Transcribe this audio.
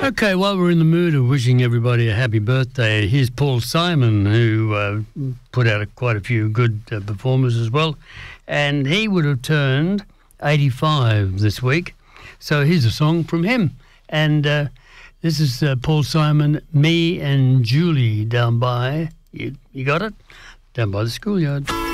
Okay, while we're in the mood of wishing everybody a happy birthday, here's Paul Simon, who put out quite a few good performers as well, and he would have turned 85 this week. So here's a song from him, and this is Paul Simon, Me and Julie, down by, you got it? Down by the schoolyard.